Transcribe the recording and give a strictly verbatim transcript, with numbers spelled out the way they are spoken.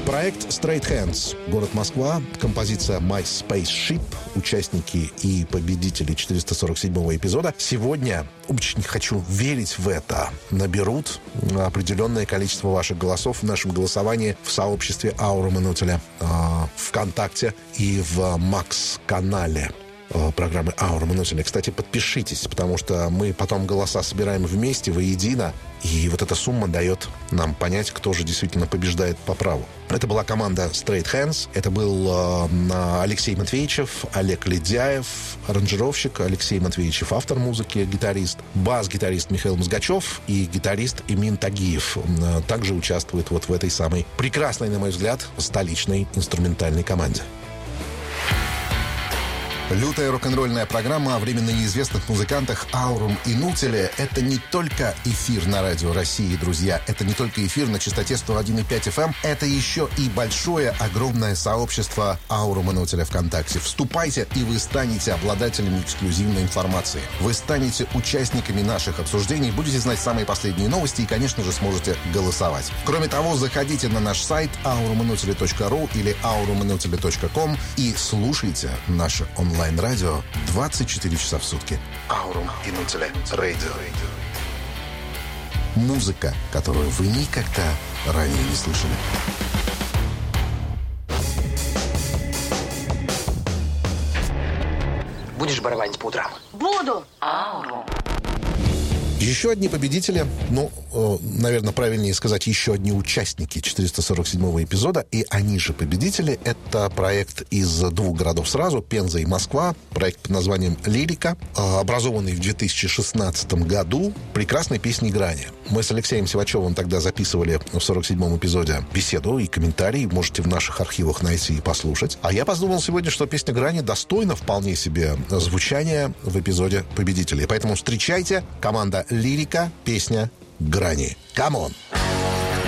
Проект Straight Hands, город Москва, композиция My Spaceship, участники и победители четыреста сорок седьмого эпизода. Сегодня, очень хочу верить в это, наберут определенное количество ваших голосов в нашем голосовании в сообществе Аура Манутеля э, ВКонтакте и в Макс-канале программы Аура Манутеля. Кстати, подпишитесь, потому что мы потом голоса собираем вместе, воедино, и вот эта сумма дает нам понять, кто же действительно побеждает по праву. Это была команда Straight Hands, это был э, Алексей Матвеичев, Олег Ледяев, аранжировщик, Алексей Матвеичев, автор музыки, гитарист, бас-гитарист Михаил Мозгачев и гитарист Эмин Тагиев э, также участвует вот в этой самой прекрасной, на мой взгляд, столичной инструментальной команде. Лютая рок-н-ролльная программа о временно неизвестных музыкантах Аурум и Нутеле — это не только эфир на Радио России, друзья. Это не только эфир на частоте сто один и пять эф эм. Это еще и большое, огромное сообщество Аурум и Нутеля ВКонтакте. Вступайте, и вы станете обладателями эксклюзивной информации. Вы станете участниками наших обсуждений, будете знать самые последние новости и, конечно же, сможете голосовать. Кроме того, заходите на наш сайт аурум и нутеля точка ру или аурум и нутеля точка ком и слушайте наше онлайн онлайн-радио двадцать четыре часа в сутки. Аурум и Нутеля Радио. Музыка, которую вы никогда ранее не слышали. Будешь барабанить по утрам? Буду. Аурум. Еще одни победители, ну, э, наверное, правильнее сказать, еще одни участники четыреста сорок седьмого эпизода, и они же победители. Это проект из двух городов сразу, Пенза и Москва, проект под названием «Лирика», э, образованный в две тысячи шестнадцатом году, прекрасной песней «Грани». Мы с Алексеем Сивачевым тогда записывали в сорок седьмом эпизоде беседу и комментарии, можете в наших архивах найти и послушать. А я подумал сегодня, что песня «Грани» достойна вполне себе звучания в эпизоде победителей. Поэтому встречайте, команда «Лирика», песня «Грани». Камон!